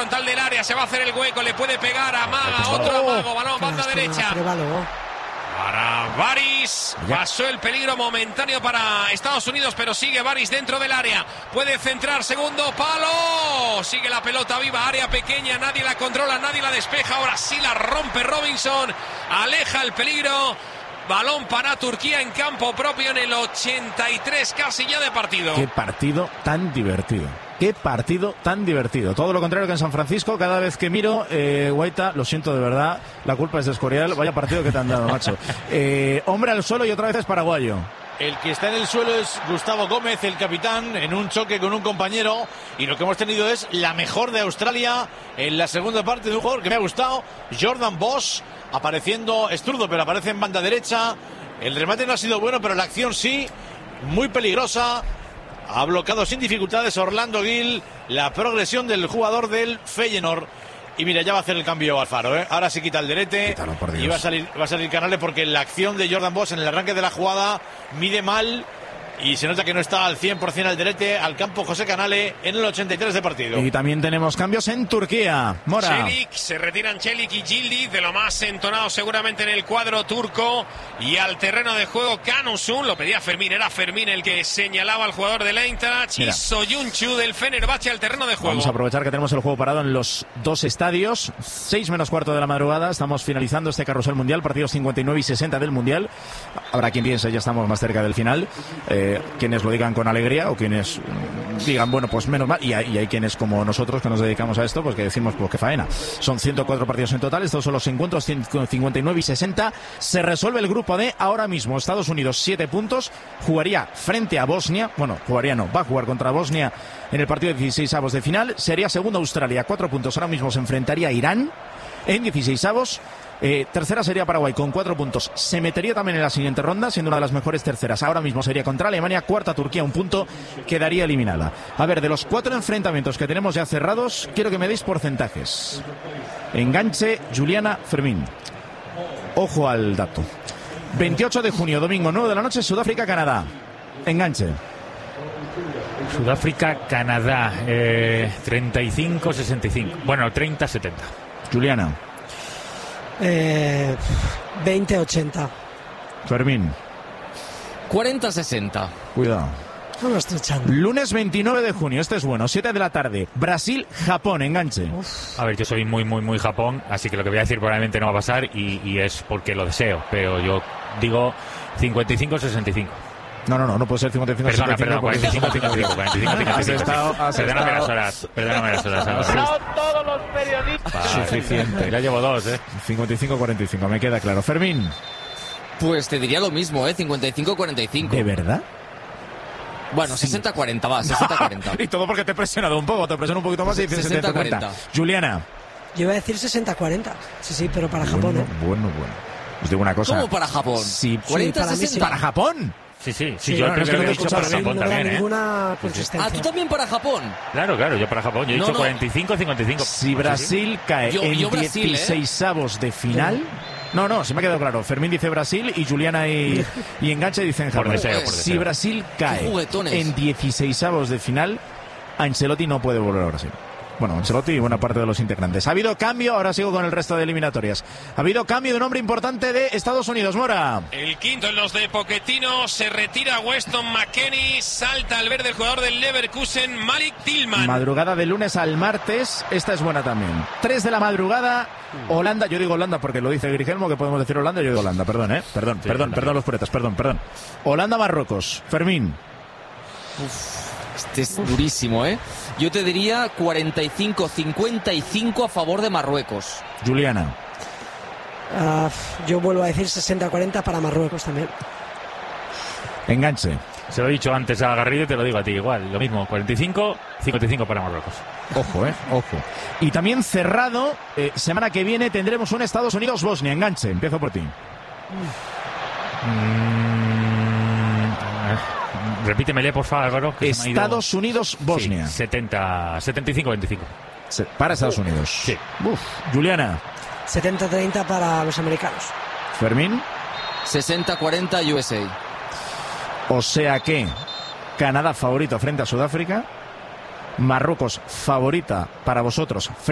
frontal del área, se va a hacer el hueco, le puede pegar, amaga, otro amago, balón, banda derecha. Para Baris, pasó el peligro momentáneo para Estados Unidos, pero sigue Baris dentro del área, puede centrar, segundo palo, sigue la pelota viva, área pequeña, nadie la controla, nadie la despeja, ahora sí la rompe Robinson, aleja el peligro, balón para Turquía en campo propio en el 83 casi ya de partido. Qué partido tan divertido. Qué partido tan divertido. Todo lo contrario que en San Francisco. Cada vez que miro, Guaita, lo siento de verdad, la culpa es de Escorial. Vaya partido que te han dado, macho. Hombre al suelo y otra vez es paraguayo. El que está en el suelo es Gustavo Gómez, el capitán, en un choque con un compañero. Y lo que hemos tenido es la mejor de Australia en la segunda parte de un jugador que me ha gustado, Jordan Bosch, apareciendo estrudo, pero aparece en banda derecha. El remate no ha sido bueno, pero la acción sí, muy peligrosa. Ha bloqueado sin dificultades Orlando Gil la progresión del jugador del Feyenoord. Y mira, ya va a hacer el cambio Alfaro, ¿eh? Ahora sí quita el derete. Quítalo, por Dios. Y va a salir Canales porque la acción de Jordan Bosch en el arranque de la jugada mide mal. Y se nota que no está al 100% al derete, al campo José Canale en el 83 de partido. Y también tenemos cambios en Turquía. Mora. Çelik, se retiran Çelik y Yildiz, de lo más entonado seguramente en el cuadro turco. Y al terreno de juego Canusun, lo pedía Fermín, era Fermín el que señalaba al jugador del Eintracht. Y Soyuncu del Fenerbahce al terreno de juego. Vamos a aprovechar que tenemos el juego parado en los dos estadios. 6 menos cuarto de la madrugada, estamos finalizando este carrusel mundial, partidos 59 y 60 del mundial. Habrá quien piense, ya estamos más cerca del final. Quienes lo digan con alegría o quienes digan, bueno, pues menos mal, y hay quienes como nosotros que nos dedicamos a esto, pues que decimos, pues qué faena. Son 104 partidos en total, estos son los encuentros 59 y 60. Se resuelve el grupo D ahora mismo. Estados Unidos 7 puntos, jugaría frente a Bosnia, bueno, jugaría no, va a jugar contra Bosnia en el partido de 16avos de final. Sería segundo Australia, 4 puntos, ahora mismo se enfrentaría a Irán en 16avos. Tercera sería Paraguay con 4 puntos. Se metería también en la siguiente ronda, siendo una de las mejores terceras. Ahora mismo sería contra Alemania. Cuarta Turquía, 1 punto, quedaría eliminada. A ver, de los 4 enfrentamientos que tenemos ya cerrados, quiero que me deis porcentajes. Enganche, Juliana, Fermín. Ojo al dato. 28 de junio, domingo, 9 de la noche, Sudáfrica, Canadá. Enganche. Sudáfrica, Canadá, 35-65. Bueno, 30-70. Juliana. 20-80. Fermín. 40-60. Cuidado. No lo estoy echando. Lunes 29 de junio, este es bueno, 7 de la tarde. Brasil, Japón, enganche. A ver, yo soy muy Japón, así que lo que voy a decir probablemente no va a pasar y es porque lo deseo, pero yo digo 55-65. No puede ser 55. Perdona, 45-55. Perdóname las horas. No todos los periodistas. Suficiente. Ya llevo 2, 55-45, me queda claro. Fermín. Pues te diría lo mismo, 55-45. ¿De verdad? Bueno, 60-40, va, 60-40. Y todo porque te he presionado un poco, te presiono un poquito más y dices 70-40. Juliana. Yo iba a decir 60-40. Sí, pero para Japón. Bueno. Os digo una cosa. ¿Cómo para Japón? Sí, 40-60. ¿Para Japón? Sí, yo el primero que he dicho para Japón también, ninguna consistencia. ¿tú también para Japón? Claro, yo para Japón. Yo he dicho 45-55. Si Brasil cae en 16avos de final... No, se me ha quedado claro. Fermín dice Brasil y Juliana y Enganche dicen Japón. Por deseo. Si Brasil cae en 16avos de final, Ancelotti no puede volver a Brasil. Bueno, Ancelotti y buena parte de los integrantes. Ha habido cambio, ahora sigo con el resto de eliminatorias. Ha habido cambio de un hombre importante de Estados Unidos, Mora. El quinto en los de Pochettino, se retira Weston McKennie, salta al verde el jugador del Leverkusen, Malik Tillman. Madrugada de lunes al martes, esta es buena también. 3 de la madrugada, Holanda, yo digo Holanda porque lo dice Grigelmo, que podemos decir Holanda, yo digo Holanda, perdón los puretas, perdón. Holanda, Marruecos, Fermín. Este es durísimo, Yo te diría 45-55 a favor de Marruecos. Juliana. Yo vuelvo a decir 60-40 para Marruecos también. Enganche. Se lo he dicho antes a Garrido y te lo digo a ti igual. Lo mismo, 45-55 para Marruecos. Ojo. Y también cerrado, semana que viene tendremos un Estados Unidos-Bosnia. Enganche, empiezo por ti. Repítemele, por favor, Álvaro. Estados Unidos-Bosnia. Sí, 75-25. Para Estados Unidos. Sí. Juliana. 70-30 para los americanos. Fermín. 60-40 USA. O sea que Canadá favorito frente a Sudáfrica. Marruecos favorita para vosotros